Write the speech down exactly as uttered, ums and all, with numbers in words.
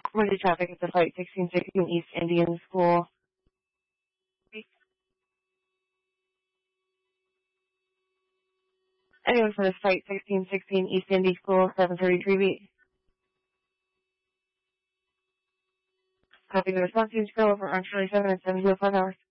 Monday traffic at the Flight sixteen sixteen East Indian School. Anyone for this Flight sixteen sixteen East Indy School, seven thirty-three B. Copy the response team's go over on Charlie seven at seven oh five hours.